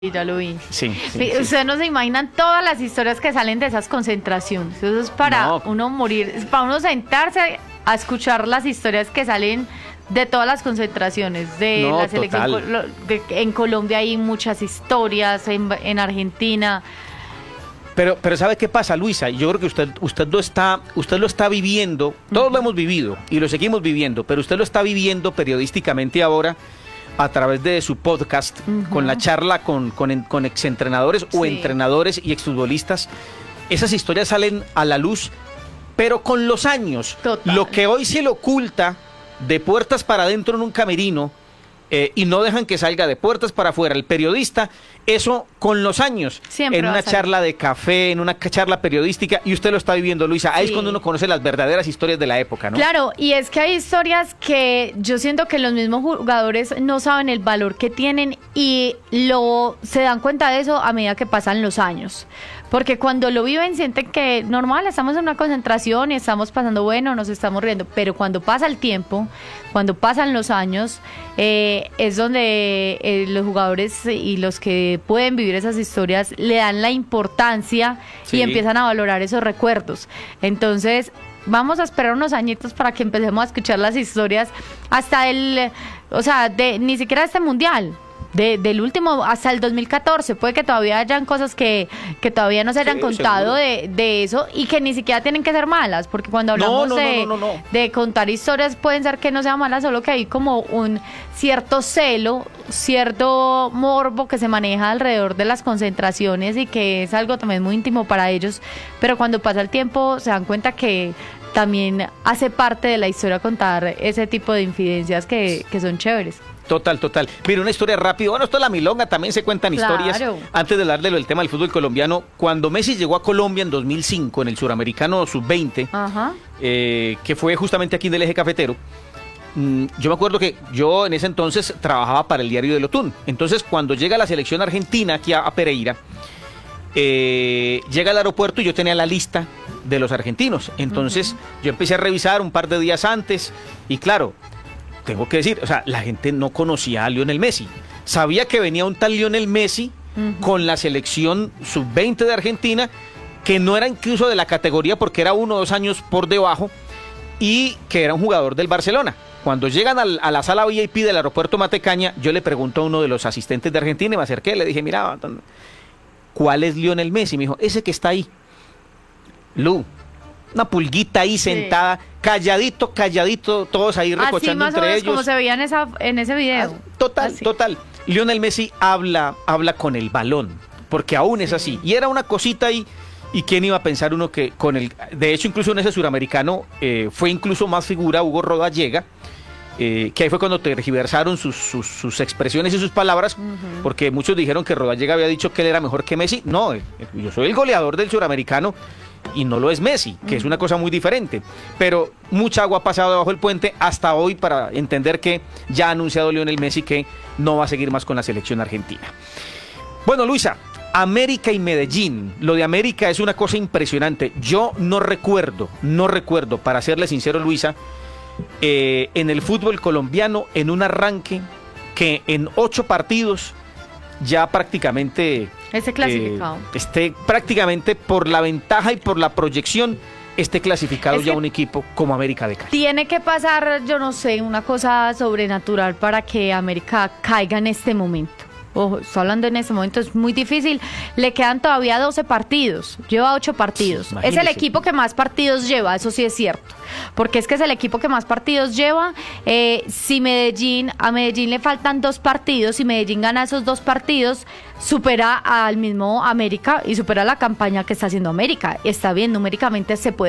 Ya lo vi. Sí. Ustedes no se imaginan todas las historias que salen de esas concentraciones. Eso es para uno morir, es para uno sentarse a escuchar las historias que salen de todas las concentraciones de la selección. En Colombia hay muchas historias, en Argentina. Pero ¿sabe qué pasa, Luisa? Yo creo que usted lo está viviendo, todos lo hemos vivido y lo seguimos viviendo, pero usted lo está viviendo periodísticamente ahora a través de su podcast, con la charla con exentrenadores o entrenadores y exfutbolistas. Esas historias salen a la luz, pero con los años. Total. Lo que hoy se le oculta de puertas para adentro en un camerino y no dejan que salga de puertas para afuera el periodista, eso con los años, siempre en una charla de café, en una charla periodística, y usted lo está viviendo, Luisa. Ahí es cuando uno conoce las verdaderas historias de la época, ¿no? Claro, y es que hay historias que yo siento que los mismos jugadores no saben el valor que tienen y se dan cuenta de eso a medida que pasan los años. Porque cuando lo viven sienten que normal, estamos en una concentración y estamos pasando bueno, nos estamos riendo, pero cuando pasa el tiempo, cuando pasan los años, es donde los jugadores y los que pueden vivir esas historias le dan la importancia y empiezan a valorar esos recuerdos. Entonces, vamos a esperar unos añitos para que empecemos a escuchar las historias hasta ni siquiera este mundial. Del último hasta el 2014, puede que todavía hayan cosas que todavía no se hayan contado de eso y que ni siquiera tienen que ser malas, porque cuando hablamos de contar historias pueden ser que no sean malas, solo que hay como un cierto celo, cierto morbo que se maneja alrededor de las concentraciones y que es algo también muy íntimo para ellos, pero cuando pasa el tiempo se dan cuenta que también hace parte de la historia contar ese tipo de infidencias que son chéveres. Total. Mira, una historia rápida. Bueno, esto es la milonga, también se cuentan historias. Antes de darle el tema del fútbol colombiano, cuando Messi llegó a Colombia en 2005, en el Suramericano Sub-20, que fue justamente aquí en el Eje Cafetero, yo me acuerdo que yo en ese entonces trabajaba para el diario del Otún. Entonces, cuando llega la selección argentina aquí a Pereira, llega al aeropuerto y yo tenía la lista de los argentinos. Entonces, yo empecé a revisar un par de días antes y claro, tengo que decir, la gente no conocía a Lionel Messi. Sabía que venía un tal Lionel Messi con la selección sub-20 de Argentina, que no era incluso de la categoría porque era 1 o 2 años por debajo, y que era un jugador del Barcelona. Cuando llegan a la sala VIP del aeropuerto Matecaña, yo le pregunto a uno de los asistentes de Argentina y me acerqué, le dije, mira, ¿cuál es Lionel Messi? Me dijo, ese que está ahí. Lu, una pulguita ahí sentada, calladito, todos ahí recochando así más entre o menos ellos. Como se veía en ese video. Total. Lionel Messi habla con el balón, porque aún es así. Y era una cosita ahí, y quién iba a pensar uno que de hecho, incluso en ese suramericano fue incluso más figura Hugo Rodallega, que ahí fue cuando tergiversaron sus expresiones y sus palabras, porque muchos dijeron que Rodallega había dicho que él era mejor que Messi. No, yo soy el goleador del suramericano y no lo es Messi, que es una cosa muy diferente. Pero mucha agua ha pasado debajo del puente hasta hoy para entender que ya ha anunciado Lionel Messi que no va a seguir más con la selección argentina. Bueno, Luisa, América y Medellín. Lo de América es una cosa impresionante. Yo no recuerdo, para serle sincero, Luisa, en el fútbol colombiano, en un arranque que en 8 partidos ya prácticamente esté clasificado. Esté prácticamente por la ventaja y por la proyección, esté clasificado ya un equipo como América de Cali. Tiene que pasar, yo no sé, una cosa sobrenatural para que América caiga en este momento. Ojo, estoy hablando en este momento, es muy difícil. Le quedan todavía 12 partidos, lleva 8 partidos. Sí, es el equipo que más partidos lleva, eso sí es cierto. Porque es que es el equipo que más partidos lleva. Si a Medellín le faltan 2 partidos, si Medellín gana esos 2 partidos, supera al mismo América y supera la campaña que está haciendo América. Está bien, numéricamente se puede